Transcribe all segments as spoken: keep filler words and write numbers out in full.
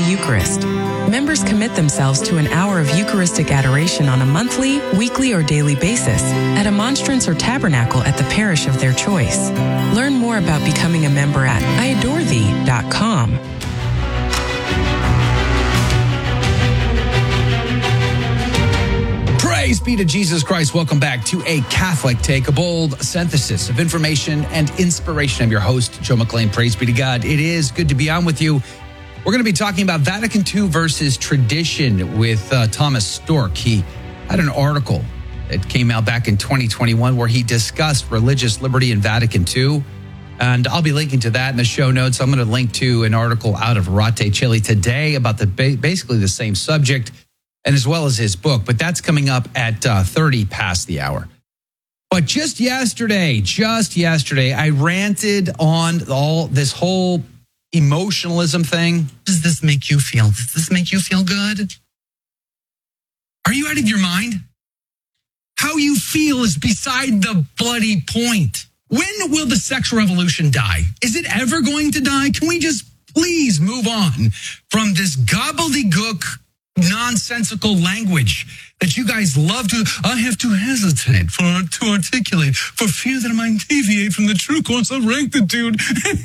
Eucharist. Members commit themselves to an hour of Eucharistic adoration on a monthly, weekly, or daily basis at a monstrance or tabernacle at the parish of their choice. Learn more about becoming a member at I adore thee dot com. Praise be to Jesus Christ. Welcome back to A Catholic Take, a bold synthesis of information and inspiration. I'm your host, Joe McLean. Praise be to God. It is good to be on with you. We're going to be talking about Vatican Two versus tradition with uh, Thomas Stork. He had an article that came out back in twenty twenty-one where he discussed religious liberty in Vatican Two. And I'll be linking to that in the show notes. I'm going to link to an article out of Rate Chile today about the basically the same subject, and as well as his book. But that's coming up at uh, thirty past the hour. But just yesterday, just yesterday, I ranted on all this whole emotionalism thing. Does this make you feel? Does this make you feel good? Are you out of your mind? How you feel is beside the bloody point. When will the sexual revolution die? Is it ever going to die? Can we just please move on from this gobbledygook, nonsensical language that you guys love to? I have to hesitate for to articulate for fear that I might deviate from the true course of rectitude.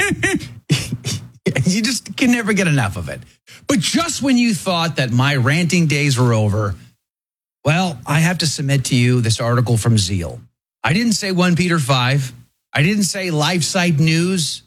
You just can never get enough of it. But just when you thought that my ranting days were over, well, I have to submit to you this article from Zeal. I didn't say First Peter five. I didn't say LifeSite News.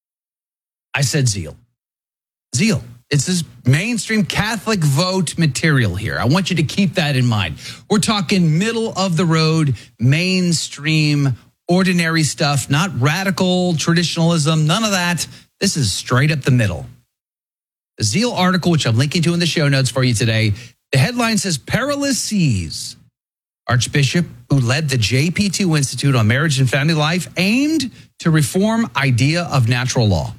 I said Zeal. Zeal. It's this mainstream Catholic vote material here. I want you to keep that in mind. We're talking middle of the road, mainstream, ordinary stuff, not radical traditionalism, none of that. This is straight up the middle. The Zeal article, which I'm linking to in the show notes for you today, the headline says, Perilous Seas. Archbishop who led the J P two Institute on Marriage and Family Life aimed to reform idea of natural law.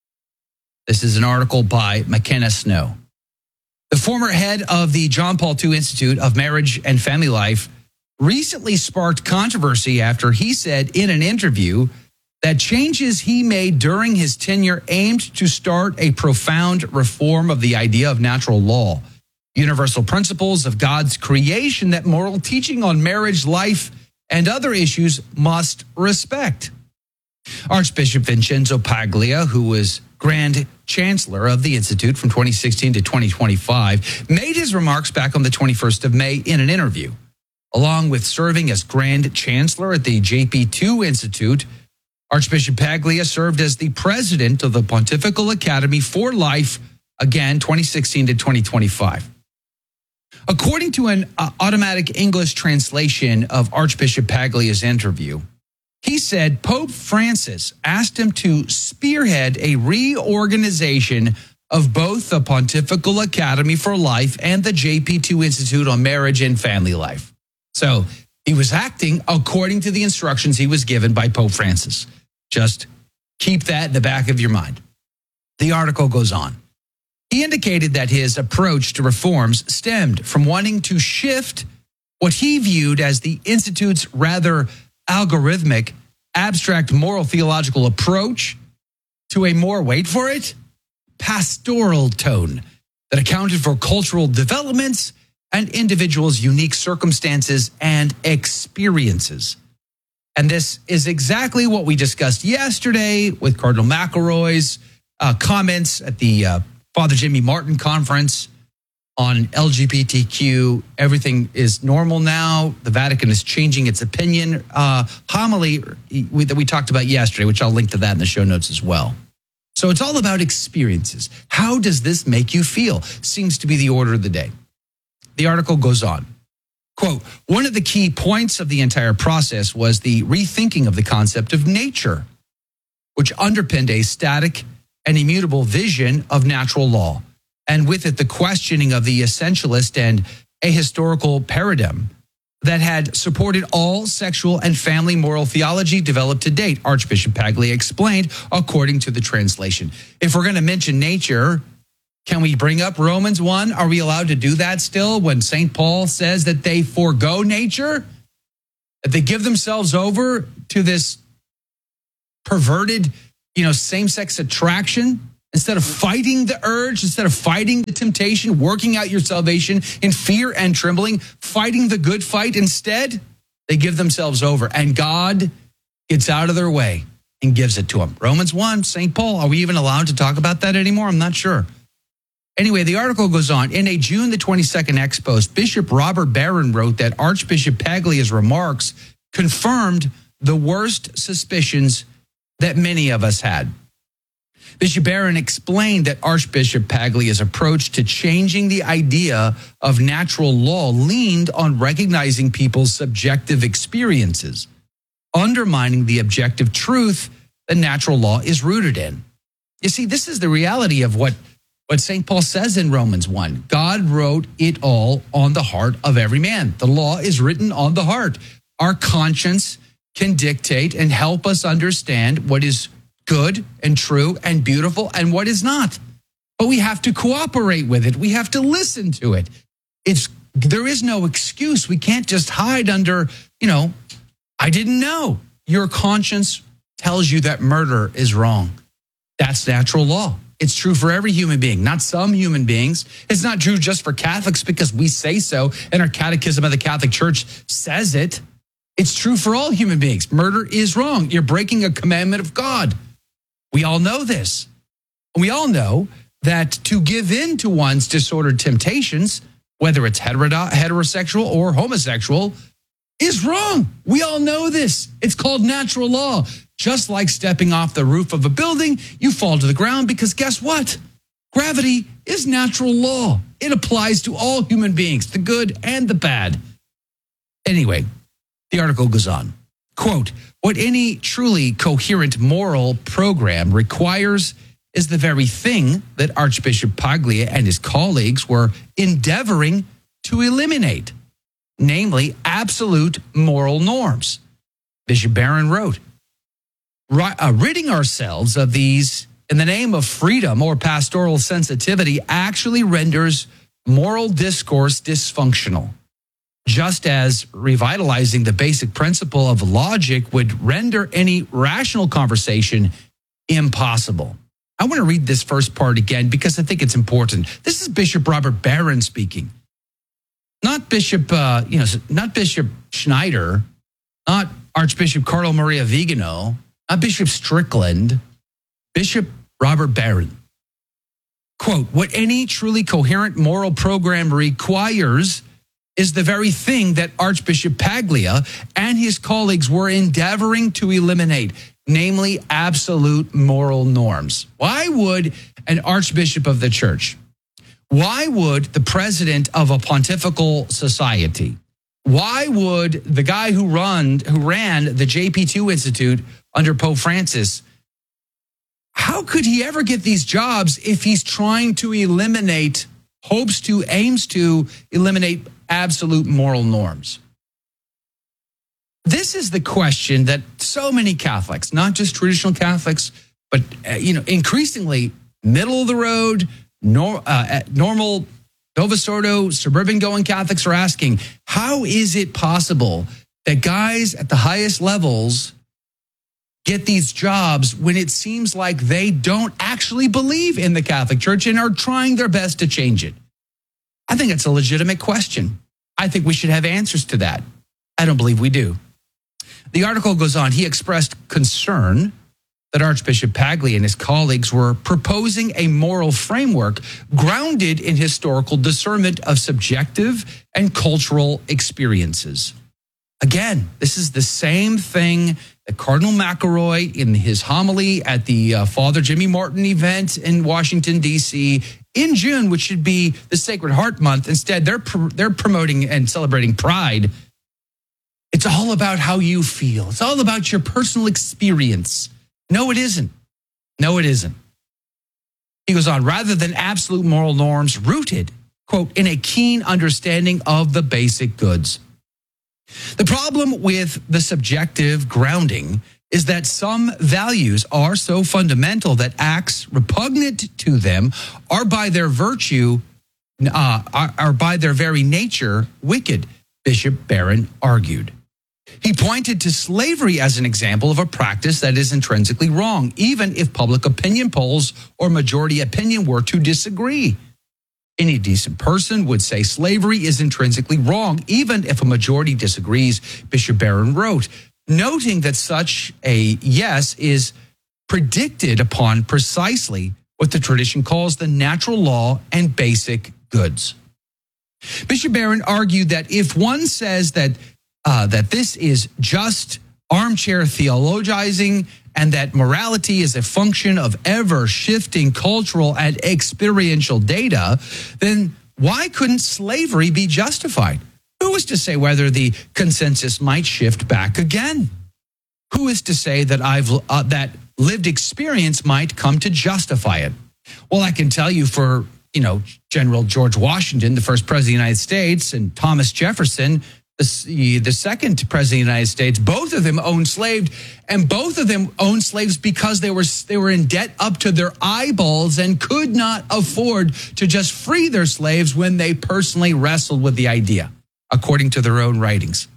This is an article by McKenna Snow. The former head of the John Paul the Second Institute of Marriage and Family Life recently sparked controversy after he said in an interview that changes he made during his tenure aimed to start a profound reform of the idea of natural law, universal principles of God's creation that moral teaching on marriage, life, and other issues must respect. Archbishop Vincenzo Paglia, who was Grand Chancellor of the Institute from twenty sixteen to twenty twenty-five, made his remarks back on the twenty-first of May in an interview. Along with serving as Grand Chancellor at the J P two Institute, Archbishop Paglia served as the president of the Pontifical Academy for Life, again, twenty sixteen to twenty twenty-five. According to an uh, automatic English translation of Archbishop Paglia's interview, he said Pope Francis asked him to spearhead a reorganization of both the Pontifical Academy for Life and the J P two Institute on Marriage and Family Life. So he was acting according to the instructions he was given by Pope Francis. Just keep that in the back of your mind. The article goes on. He indicated that his approach to reforms stemmed from wanting to shift what he viewed as the Institute's rather algorithmic, abstract moral theological approach to a more, wait for it, pastoral tone that accounted for cultural developments and individuals' unique circumstances and experiences. And this is exactly what we discussed yesterday with Cardinal McElroy's uh, comments at the uh, Father Jimmy Martin conference on L G B T Q. Everything is normal now. The Vatican is changing its opinion. Uh, homily we, that we talked about yesterday, which I'll link to that in the show notes as well. So it's all about experiences. How does this make you feel? Seems to be the order of the day. The article goes on. Quote, one of the key points of the entire process was the rethinking of the concept of nature, which underpinned a static and immutable vision of natural law, and with it the questioning of the essentialist and ahistorical paradigm that had supported all sexual and family moral theology developed to date, Archbishop Paglia explained, according to the translation. If we're going to mention nature, can we bring up Romans one? Are we allowed to do that still when Saint Paul says that they forego nature? That they give themselves over to this perverted, you know, same-sex attraction Instead of fighting the urge, instead of fighting the temptation, working out your salvation in fear and trembling, fighting the good fight, instead, they give themselves over. And God gets out of their way and gives it to them. Romans one, Saint Paul, are we even allowed to talk about that anymore? I'm not sure. Anyway, the article goes on. In a June the twenty-second Expos, Bishop Robert Barron wrote that Archbishop Paglia's remarks confirmed the worst suspicions that many of us had. Bishop Barron explained that Archbishop Paglia's approach to changing the idea of natural law leaned on recognizing people's subjective experiences, undermining the objective truth that natural law is rooted in. You see, this is the reality of what What Saint Paul says in Romans one, God wrote it all on the heart of every man. The law is written on the heart. Our conscience can dictate and help us understand what is good and true and beautiful and what is not. But we have to cooperate with it. We have to listen to it. It's there is no excuse. We can't just hide under, you know, I didn't know. Your conscience tells you that murder is wrong. That's natural law. It's true for every human being, not some human beings. It's not true just for Catholics because we say so and our catechism of the Catholic Church says it. It's true for all human beings. Murder is wrong. You're breaking a commandment of God. We all know this. We all know that to give in to one's disordered temptations, whether it's heterosexual or homosexual, is wrong. We all know this. It's called natural law. Just like stepping off the roof of a building, you fall to the ground because guess what? Gravity is natural law. It applies to all human beings, the good and the bad. Anyway, the article goes on. Quote, what any truly coherent moral program requires is the very thing that Archbishop Paglia and his colleagues were endeavoring to eliminate, namely absolute moral norms. Bishop Barron wrote, ridding ourselves of these in the name of freedom or pastoral sensitivity actually renders moral discourse dysfunctional, just as revitalizing the basic principle of logic would render any rational conversation impossible. I want to read this first part again because I think it's important. This is Bishop Robert Barron speaking, not Bishop, uh, you know, not Bishop Schneider, not Archbishop Carlo Maria Vigano, not Bishop Strickland, Bishop Robert Barron. Quote, what any truly coherent moral program requires is the very thing that Archbishop Paglia and his colleagues were endeavoring to eliminate, namely absolute moral norms. Why would an archbishop of the church, why would the president of a pontifical society, why would the guy who run who ran the J P two Institute under Pope Francis, how could he ever get these jobs if he's trying to eliminate, hopes to, aims to eliminate absolute moral norms? This is the question that so many Catholics, not just traditional Catholics, but uh, you know, increasingly middle of the road, nor, uh, normal Novus Ordo, suburban going Catholics are asking, how is it possible that guys at the highest levels get these jobs when it seems like they don't actually believe in the Catholic Church and are trying their best to change it? I think it's a legitimate question. I think we should have answers to that. I don't believe we do. The article goes on. He expressed concern that Archbishop Paglia and his colleagues were proposing a moral framework grounded in historical discernment of subjective and cultural experiences. Again, this is the same thing that Cardinal McElroy in his homily at the uh, Father Jimmy Martin event in Washington, D C in June, which should be the Sacred Heart Month. Instead, they're pr- they're promoting and celebrating Pride. It's all about how you feel. It's all about your personal experience. No, it isn't. No, it isn't. He goes on, rather than absolute moral norms rooted, quote, in a keen understanding of the basic goods. The problem with the subjective grounding is that some values are so fundamental that acts repugnant to them are by their virtue, uh, are, are by their very nature wicked, Bishop Barron argued. He pointed to slavery as an example of a practice that is intrinsically wrong, even if public opinion polls or majority opinion were to disagree. Any decent person would say slavery is intrinsically wrong, even if a majority disagrees, Bishop Barron wrote, noting that such a yes is predicted upon precisely what the tradition calls the natural law and basic goods. Bishop Barron argued that if one says that uh, that this is just armchair theologizing and that morality is a function of ever-shifting cultural and experiential data, then why couldn't slavery be justified? Who is to say whether the consensus might shift back again? Who is to say that I've uh, that lived experience might come to justify it? Well, I can tell you for, you know, General George Washington, the first president of the United States, and Thomas Jefferson, the, the second president of the United States, both of them owned slaves, and both of them owned slaves because they were they were in debt up to their eyeballs and could not afford to just free their slaves when they personally wrestled with the idea, according to their own writings.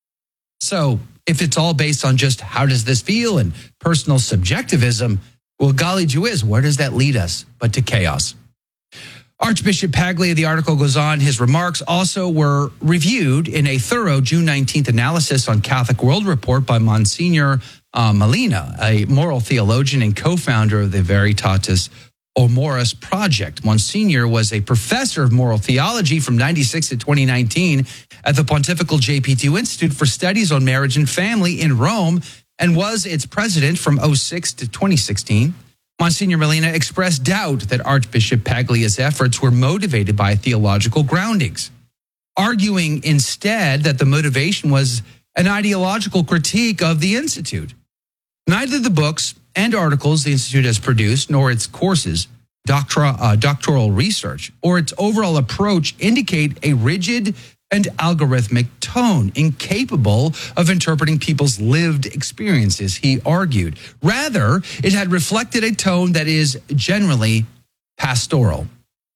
So if it's all based on just how does this feel and personal subjectivism, well, golly gee whiz, where does that lead us but to chaos? Archbishop Paglia, the article goes on, his remarks also were reviewed in a thorough June nineteenth analysis on Catholic World Report by Monsignor uh, Molina, a moral theologian and co-founder of the Veritatis Amoris Project. Monsignor was a professor of moral theology from ninety-six to twenty nineteen at the Pontifical J P two Institute for Studies on Marriage and Family in Rome and was its president from oh six to twenty sixteen. Monsignor Molina expressed doubt that Archbishop Paglia's efforts were motivated by theological groundings, arguing instead that the motivation was an ideological critique of the Institute. Neither the books and articles the Institute has produced, nor its courses, doctora, uh, doctoral research, or its overall approach indicate a rigid and algorithmic tone, incapable of interpreting people's lived experiences, he argued. Rather, it had reflected a tone that is generally pastoral.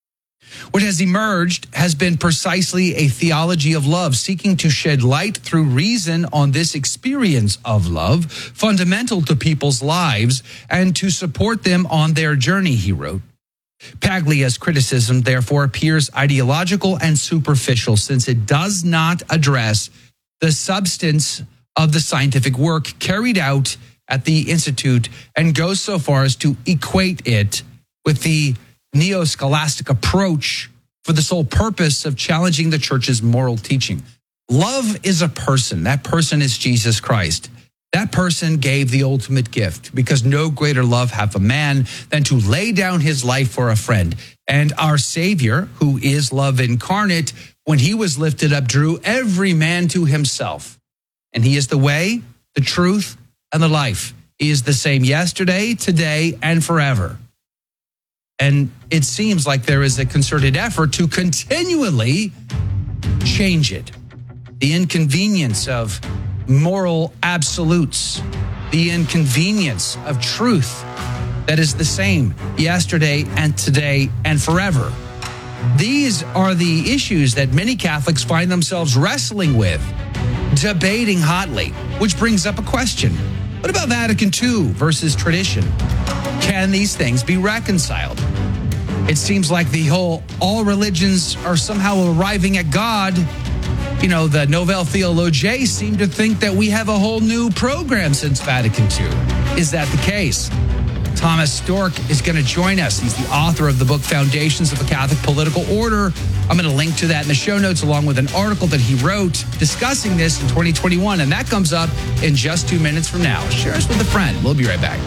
What has emerged has been precisely a theology of love, seeking to shed light through reason on this experience of love, fundamental to people's lives, and to support them on their journey, he wrote. Paglia's criticism, therefore, appears ideological and superficial, since it does not address the substance of the scientific work carried out at the Institute and goes so far as to equate it with the neo-scholastic approach for the sole purpose of challenging the church's moral teaching. Love is a person. That person is Jesus Christ. That person gave the ultimate gift, because no greater love hath a man than to lay down his life for a friend. And our Savior, who is love incarnate, when he was lifted up, drew every man to himself. And he is the way, the truth, and the life. He is the same yesterday, today, and forever. And it seems like there is a concerted effort to continually change it. The inconvenience of moral absolutes, the inconvenience of truth that is the same yesterday and today and forever. These are the issues that many Catholics find themselves wrestling with, debating hotly, which brings up a question. What about Vatican Two versus tradition? Can these things be reconciled? It seems like the whole all religions are somehow arriving at God. You know, the Nouvelle Theologie seem to think that we have a whole new program since Vatican Two. Is that the case? Thomas Stork is going to join us. He's the author of the book Foundations of a Catholic Political Order. I'm going to link to that in the show notes, along with an article that he wrote discussing this in twenty twenty-one. And that comes up in just two minutes from now. Share us with a friend. We'll be right back.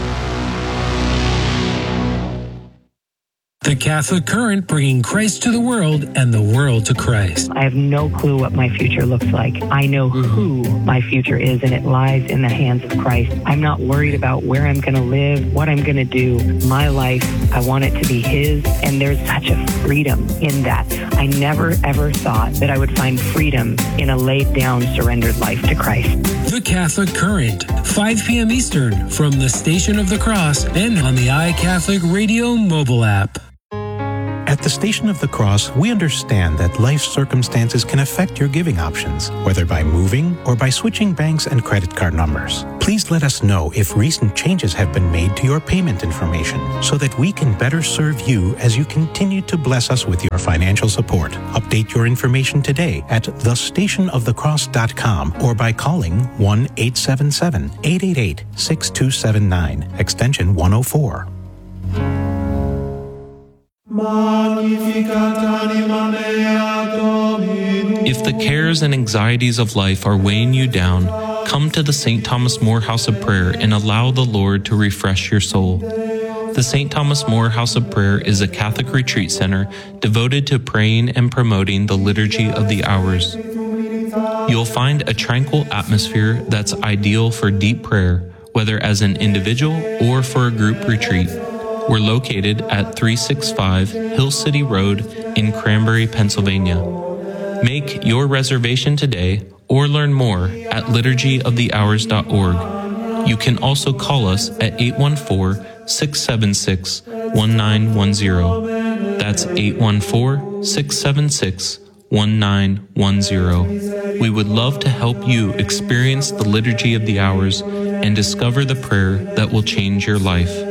The Catholic Current, bringing Christ to the world and the world to Christ. I have no clue what my future looks like. I know who my future is, and it lies in the hands of Christ. I'm not worried about where I'm going to live, what I'm going to do. My life, I want it to be His, and there's such a freedom in that. I never, ever thought that I would find freedom in a laid-down, surrendered life to Christ. The Catholic Current, five p.m. Eastern, from the Station of the Cross and on the iCatholic Radio mobile app. At At the Station of the Cross, we understand that life circumstances can affect your giving options, whether by moving or by switching banks and credit card numbers. Please let us know if recent changes have been made to your payment information so that we can better serve you as you continue to bless us with your financial support. Update your information today at the station of the cross dot com or by calling one eight seven seven, eight eight eight, six two seven nine, extension one oh four. If the cares and anxieties of life are weighing you down, come to the Saint Thomas More House of Prayer and allow the Lord to refresh your soul. The Saint Thomas More House of Prayer is a Catholic retreat center devoted to praying and promoting the Liturgy of the Hours. You'll find a tranquil atmosphere that's ideal for deep prayer, whether as an individual or for a group retreat. We're located at three sixty-five Hill City Road in Cranberry, Pennsylvania. Make your reservation today or learn more at liturgy of the hours dot org. You can also call us at eight one four, six seven six, one nine one zero. That's eight one four, six seven six, one nine one zero. We would love to help you experience the Liturgy of the Hours and discover the prayer that will change your life.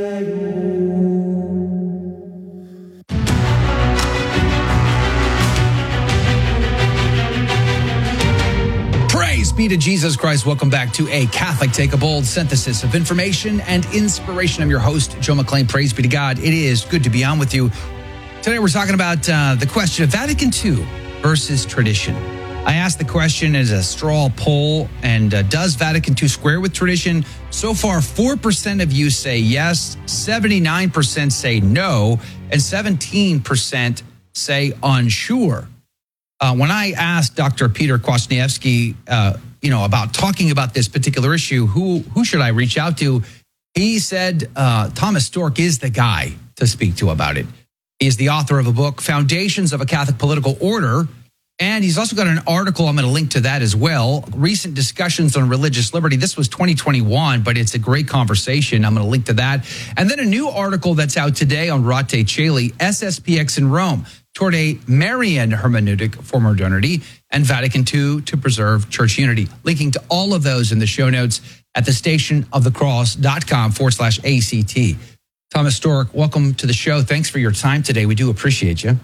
Be to Jesus Christ. Welcome back to A Catholic Take a Bold, synthesis of information and inspiration. I'm your host, Joe McClain. Praise be to God. It is good to be on with you. Today we're talking about uh, the question of Vatican Two versus tradition. I asked the question as a straw poll, and uh, does Vatican Two square with tradition? So far, four percent of you say yes, seventy-nine percent say no, and seventeen percent say unsure. Uh, when I asked Doctor Peter Kwasniewski, uh, you know, about talking about this particular issue, who who should I reach out to? He said uh, Thomas Stork is the guy to speak to about it. He is the author of a book, Foundations of a Catholic Political Order, and he's also got an article. I'm going to link to that as well. Recent discussions on religious liberty. This was twenty twenty-one, but it's a great conversation. I'm going to link to that. And then a new article that's out today on Rate Caeli, S S P X in Rome, toward a Marian hermeneutic for modernity, and Vatican Two to preserve church unity. Linking to all of those in the show notes at the station of the cross dot com forward slash A C T. Thomas Stork, welcome to the show. Thanks for your time today. We do appreciate you.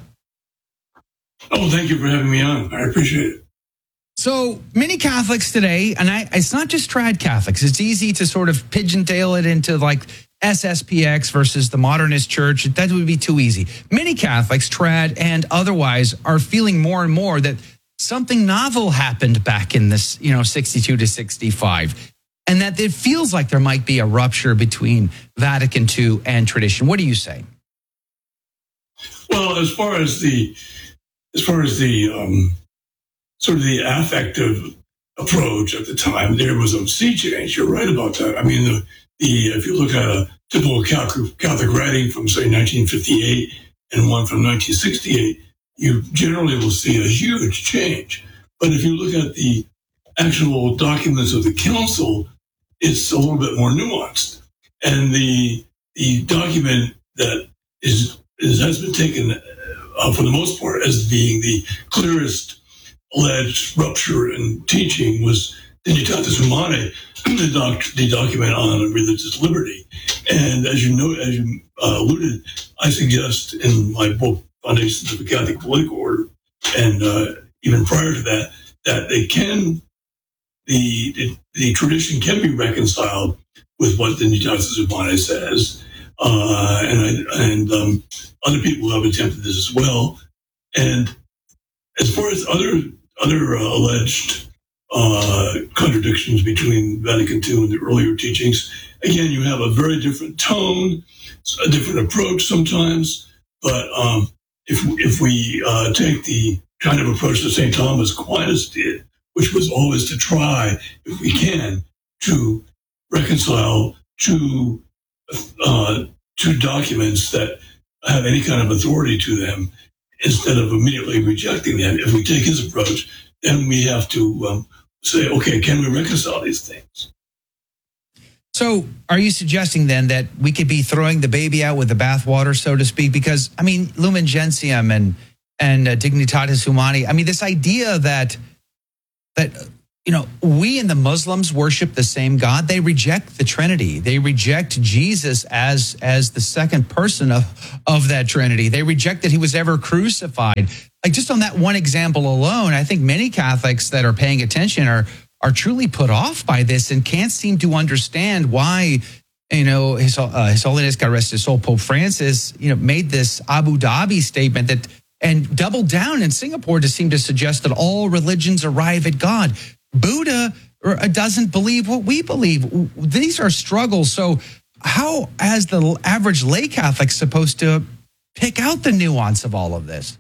Oh, thank you for having me on. I appreciate it. So many Catholics today, and I, it's not just trad Catholics, it's easy to sort of pigeontail it into like S S P X versus the modernist church. That would be too easy. Many Catholics, trad and otherwise, are feeling more and more that something novel happened back in this, you know, sixty-two to sixty-five, and that it feels like there might be a rupture between Vatican Two and tradition. What do you say? Well, as far as the, as far as the um, sort of the affective approach at the time, there was a sea change. You're right about that. I mean, the, the if you look at a typical Catholic, Catholic writing from, say, nineteen fifty-eight and one from nineteen sixty-eight, you generally will see a huge change. But if you look at the actual documents of the council, it's a little bit more nuanced. And the the document that is, is has been taken uh, for the most part as being the clearest alleged rupture in teaching was Dignitatis Humanae, the, doc, the document on religious liberty. And as you know, as you uh, alluded, I suggest in my book, Foundations of the Catholic Political Order, and uh, even prior to that, that they can, the, the the tradition can be reconciled with what Dignitatis Humanae says, uh, and I, and um, other people have attempted this as well. And as far as other other uh, alleged uh, contradictions between Vatican Two and the earlier teachings, again, you have a very different tone, a different approach sometimes, but um, if if we uh, take the kind of approach that Saint Thomas Aquinas did, which was always to try, if we can, to reconcile two uh, two documents that have any kind of authority to them, instead of immediately rejecting them. If we take his approach, then we have to um, say, okay, can we reconcile these things? So are you suggesting then that we could be throwing the baby out with the bathwater, so to speak? Because, I mean, Lumen Gentium and and uh, Dignitatis Humani, I mean, this idea that, that you know, we and the Muslims worship the same God, they reject the Trinity. They reject Jesus as, as the second person of, of that Trinity. They reject that he was ever crucified. Like, just on that one example alone, I think many Catholics that are paying attention are are truly put off by this and can't seem to understand why, you know, His, uh, His Holiness, God rest his soul, Pope Francis, you know, made this Abu Dhabi statement that and doubled down in Singapore to seem to suggest that all religions arrive at God. Buddha doesn't believe what we believe. These are struggles. So how, as the average lay Catholic, supposed to pick out the nuance of all of this?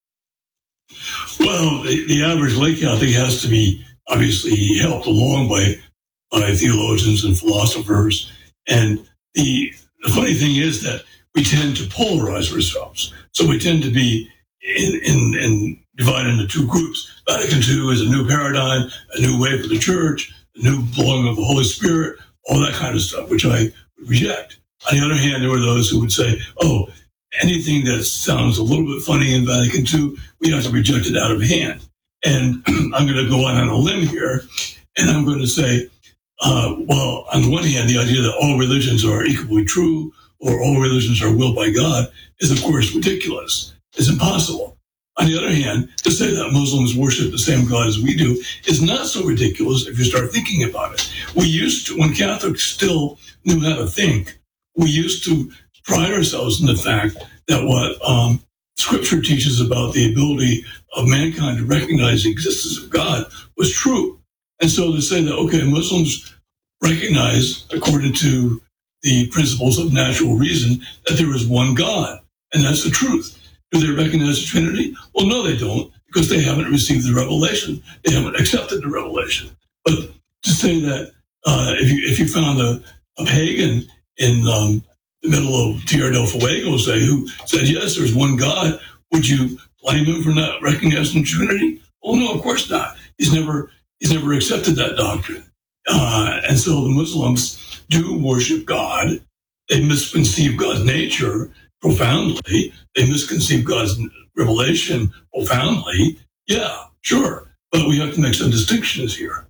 Well, the, the average lay Catholic has to be obviously helped along by, by theologians and philosophers. And the, the funny thing is that we tend to polarize ourselves. So we tend to be in, in, in divided into two groups. Vatican Two is a new paradigm, a new way for the church, a new blowing of the Holy Spirit, all that kind of stuff, which I would reject. On the other hand, there were those who would say, oh, anything that sounds a little bit funny in Vatican Two, we have to reject it out of hand. And I'm going to go on, on a limb here, and I'm going to say, uh, well, on the one hand, the idea that all religions are equally true or all religions are willed by God is, of course, ridiculous. It's impossible. On the other hand, to say that Muslims worship the same God as we do is not so ridiculous if you start thinking about it. We used to, when Catholics still knew how to think, we used to pride ourselves in the fact that what um, Scripture teaches about the ability of mankind to recognize the existence of God was true. And so to say that, okay, Muslims recognize, according to the principles of natural reason, that there is one God, and that's the truth. Do they recognize the Trinity? Well, no, they don't, because they haven't received the revelation. They haven't accepted the revelation. But to say that uh, if you if you found a, a pagan in um, the middle of Tierra del Fuego, say, who said, yes, there's one God, would you blame him for not recognizing the Trinity? Well, no, of course not. He's never he's never accepted that doctrine. Uh, and so the Muslims do worship God. They misconceive God's nature profoundly. They misconceive God's revelation profoundly. Yeah, sure. But we have to make some distinctions here.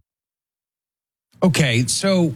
Okay, so,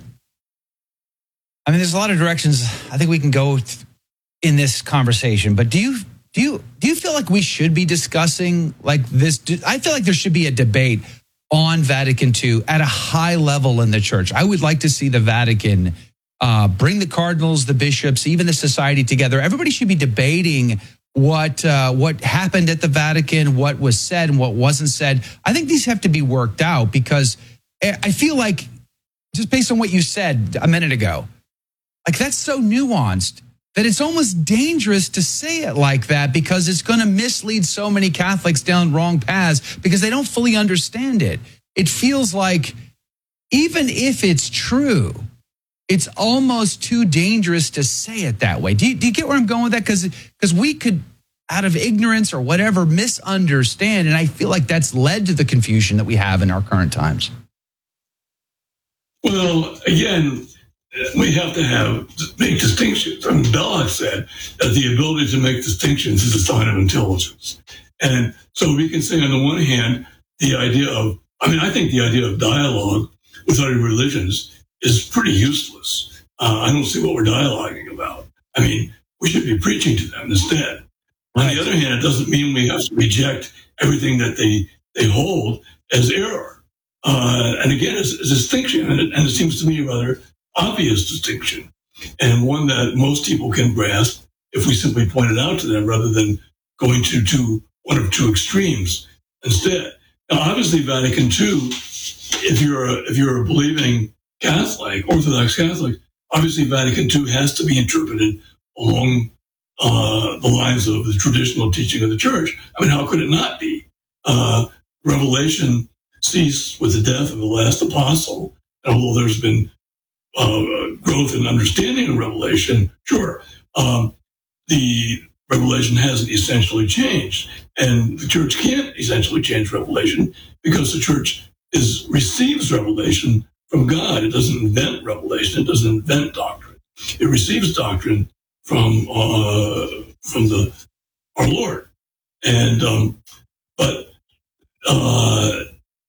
I mean, there's a lot of directions I think we can go in this conversation, but do you do you do you feel like we should be discussing like this? I feel like there should be a debate on Vatican Two at a high level in the church. I would like to see the Vatican uh, bring the cardinals, the bishops, even the society together. Everybody should be debating what uh, what happened at the Vatican, what was said and what wasn't said. I think these have to be worked out because I feel like, just based on what you said a minute ago, like that's so nuanced that it's almost dangerous to say it like that because it's going to mislead so many Catholics down wrong paths because they don't fully understand it. It feels like even if it's true, it's almost too dangerous to say it that way. Do you, do you get where I'm going with that? Because because we could, out of ignorance or whatever, misunderstand. And I feel like that's led to the confusion that we have in our current times. Well, again, we have to have make distinctions. I mean, Belloc said that the ability to make distinctions is a sign of intelligence. And so we can say, on the one hand, the idea of, I mean, I think the idea of dialogue with other religions is pretty useless. Uh, I don't see what we're dialoguing about. I mean, we should be preaching to them instead. On the other hand, it doesn't mean we have to reject everything that they, they hold as error. Uh, and again, it's, it's a distinction, and it, and it seems to me a rather obvious distinction, and one that most people can grasp if we simply point it out to them rather than going to, to one of two extremes instead. Now, obviously, Vatican Two, if you're a, if you're a believing Catholic, Orthodox Catholic, obviously Vatican Two has to be interpreted along uh, the lines of the traditional teaching of the Church. I mean, how could it not be? Uh, Revelation ceased with the death of the last apostle, and although there's been uh, growth in understanding of Revelation, sure, um, the Revelation hasn't essentially changed, and the Church can't essentially change Revelation because the Church is receives revelation from from God. It doesn't invent revelation. It doesn't invent doctrine. It receives doctrine from uh, from the our Lord. And um, but uh,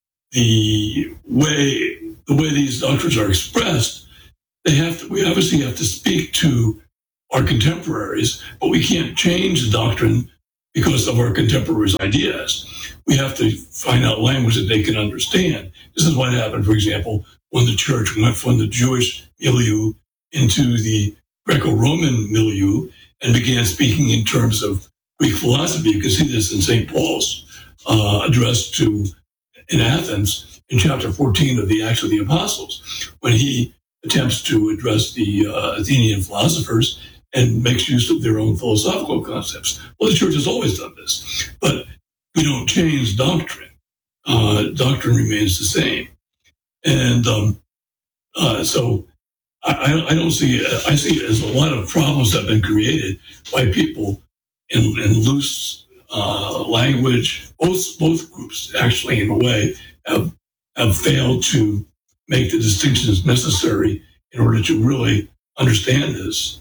the way the way these doctrines are expressed, they have to. We obviously have to speak to our contemporaries, but we can't change the doctrine because of our contemporaries' ideas. We have to find out language that they can understand. This is what happened, for example, when the church went from the Jewish milieu into the Greco-Roman milieu and began speaking in terms of Greek philosophy. You can see this in Saint Paul's uh, address to in Athens in chapter fourteen of the Acts of the Apostles, when he attempts to address the uh, Athenian philosophers and makes use of their own philosophical concepts. Well, the church has always done this, but we don't change doctrine. Uh, doctrine remains the same. And um, uh, so I, I don't see, I see it as a lot of problems that have been created by people in, in loose uh, language. Both, both groups actually, in a way, have, have failed to make the distinctions necessary in order to really understand this.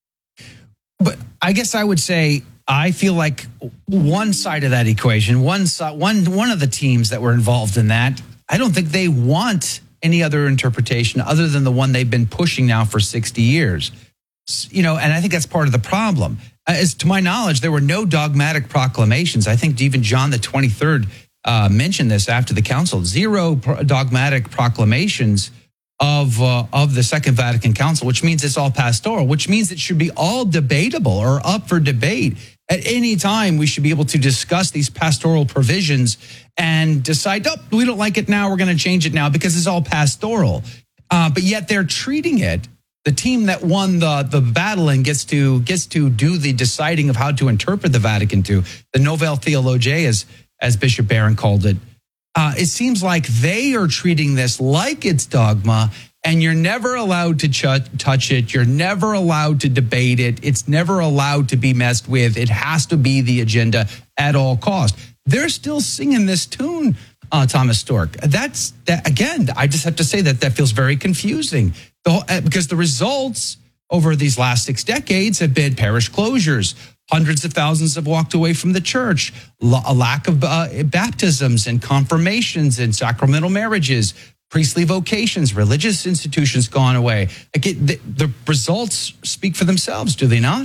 But I guess I would say I feel like one side of that equation, one side, one one of the teams that were involved in that, I don't think they want any other interpretation other than the one they've been pushing now for sixty years. You know, and I think that's part of the problem. As to my knowledge, there were no dogmatic proclamations. I think even John the twenty-third uh, mentioned this after the council. Zero pro- dogmatic proclamations of uh, of the Second Vatican Council, which means it's all pastoral, which means it should be all debatable or up for debate. At any time, we should be able to discuss these pastoral provisions and decide, oh, we don't like it now, we're going to change it now because it's all pastoral. Uh, but yet they're treating it, the team that won the, the battle and gets to gets to do the deciding of how to interpret the Vatican two, the Novel Theologiae, as, as Bishop Barron called it, Uh, it seems like they are treating this like it's dogma, and you're never allowed to ch- touch it. You're never allowed to debate it. It's never allowed to be messed with. It has to be the agenda at all costs. They're still singing this tune, uh, Thomas Stork. That's that again. I just have to say that that feels very confusing the whole, uh, because the results over these last six decades have been parish closures. Hundreds of thousands have walked away from the church, a lack of uh, baptisms and confirmations and sacramental marriages, priestly vocations, religious institutions gone away. Again, the, the results speak for themselves, do they not?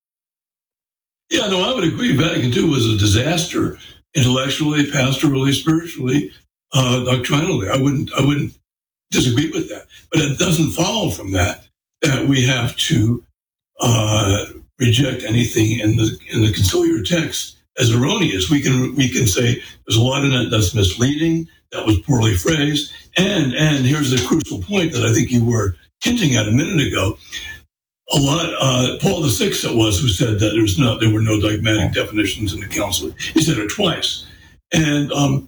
Yeah, no, I would agree. Vatican two was a disaster, intellectually, pastorally, spiritually, uh, doctrinally. I wouldn't, I wouldn't disagree with that. But it doesn't follow from that that we have to uh, reject anything in the in the conciliar text as erroneous. We can we can say there's a lot in it that's misleading, that was poorly phrased, and and here's the crucial point that I think you were hinting at a minute ago. A lot, uh, Paul the Sixth it was who said that there's no there were no dogmatic definitions in the council. He said it twice, and um,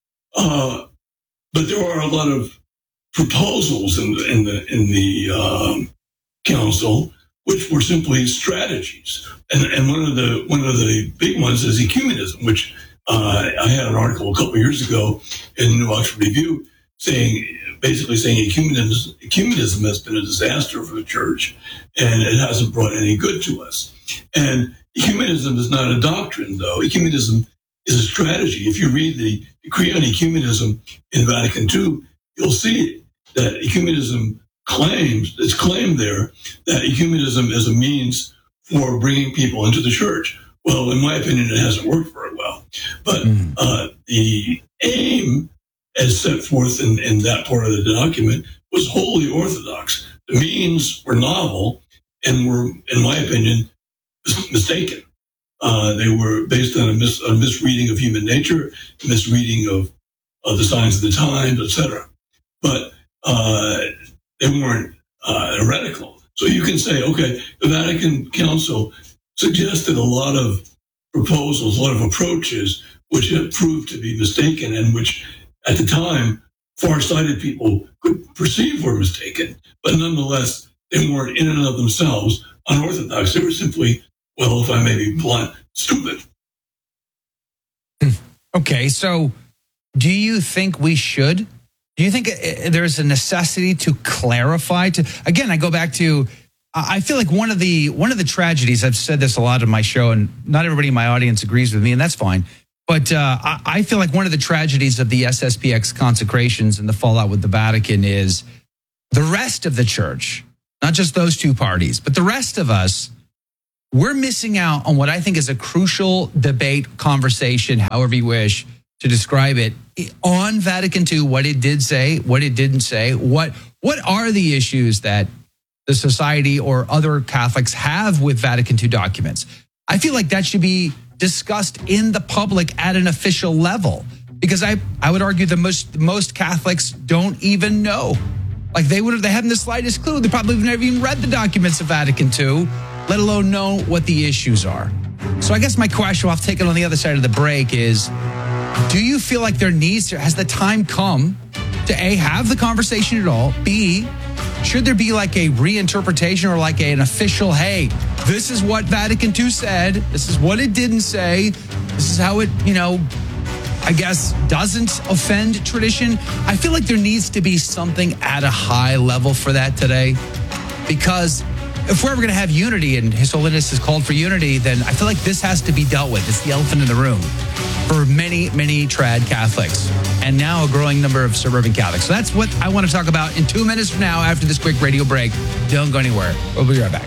uh, but there are a lot of proposals in the in the in the um, council which were simply strategies. And, and one of the one of the big ones is ecumenism, which uh, I had an article a couple of years ago in the New Oxford Review saying, basically saying ecumenism, ecumenism has been a disaster for the church and it hasn't brought any good to us. And ecumenism is not a doctrine, though. Ecumenism is a strategy. If you read the Decree on Ecumenism in Vatican two, you'll see that ecumenism claims, it's claimed there that ecumenism is a means for bringing people into the church. Well, in my opinion, it hasn't worked very well. But mm. uh, the aim, as set forth in, in that part of the document, was wholly orthodox. The means were novel and were, in my opinion, mistaken. Uh, they were based on a, mis- a misreading of human nature, a misreading of, of the signs of the times, et cetera. But uh, they weren't uh, heretical. So you can say, okay, the Vatican Council suggested a lot of proposals, a lot of approaches, which have proved to be mistaken and which, at the time, far-sighted people could perceive were mistaken. But nonetheless, they weren't in and of themselves unorthodox. They were simply, well, if I may be blunt, stupid. Okay, so do you think we should Do you think there's a necessity to clarify? To again, I go back to, I feel like one of the one of the tragedies, I've said this a lot in my show, and not everybody in my audience agrees with me, and that's fine. But uh, I, I feel like one of the tragedies of the S S P X consecrations and the fallout with the Vatican is the rest of the church, not just those two parties, but the rest of us, we're missing out on what I think is a crucial debate, conversation, however you wish to describe it, on Vatican two, what it did say, what it didn't say, what what are the issues that the society or other Catholics have with Vatican two documents. I feel like that should be discussed in the public at an official level, because I, I would argue that most most Catholics don't even know. Like they would have, they haven't the slightest clue. They probably have never even read the documents of Vatican two, let alone know what the issues are. So I guess my question, I'll take it on the other side of the break, is do you feel like there needs to, has the time come to A, have the conversation at all, B, should there be like a reinterpretation or like a, an official, hey, this is what Vatican two said, this is what it didn't say, this is how it, you know, I guess doesn't offend tradition? I feel like there needs to be something at a high level for that today, because if we're ever going to have unity, and His Holiness has called for unity, then I feel like this has to be dealt with. It's the elephant in the room for many, many trad Catholics, and now a growing number of suburban Catholics. So that's what I want to talk about in two minutes from now after this quick radio break. Don't go anywhere. We'll be right back.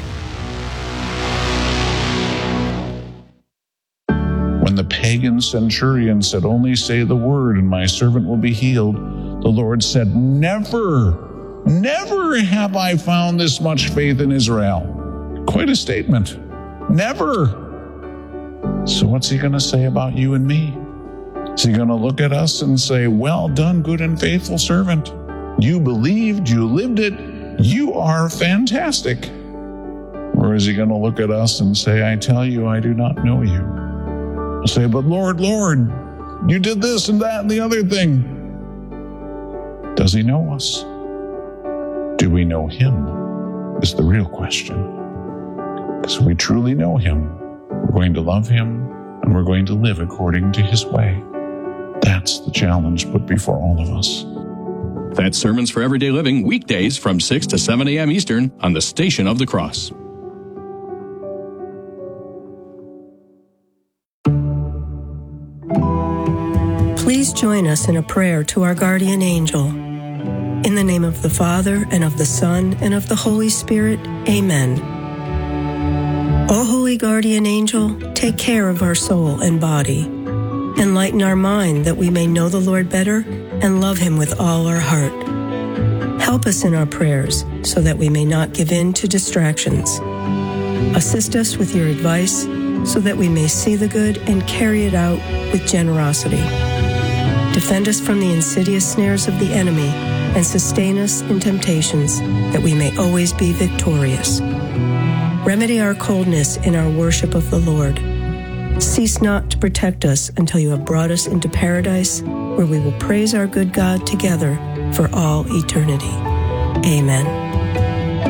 When the pagan centurion said, "Only say the word and my servant will be healed," the Lord said, Never, never have I found this much faith in Israel. Quite a statement. Never. So what's he going to say about you and me? Is he going to look at us and say, "Well done, good and faithful servant. You believed, you lived it, you are fantastic"? Or is he going to look at us and say, "I tell you, I do not know you"? I'll say, "But Lord, Lord, you did this and that and the other thing." Does he know us? Do we know him? Is the real question. Because if we truly know him, we're going to love him and we're going to live according to his way. That's the challenge put before all of us. That's Sermons for Everyday Living, weekdays from six to seven a.m. Eastern on the Station of the Cross. Please join us in a prayer to our guardian angel. In the name of the Father, and of the Son, and of the Holy Spirit, amen. O holy guardian angel, take care of our soul and body. Enlighten our mind that we may know the Lord better and love him with all our heart. Help us in our prayers so that we may not give in to distractions. Assist us with your advice so that we may see the good and carry it out with generosity. Defend us from the insidious snares of the enemy and sustain us in temptations that we may always be victorious. Remedy our coldness in our worship of the Lord. Cease not to protect us until you have brought us into paradise, where we will praise our good God together for all eternity. Amen.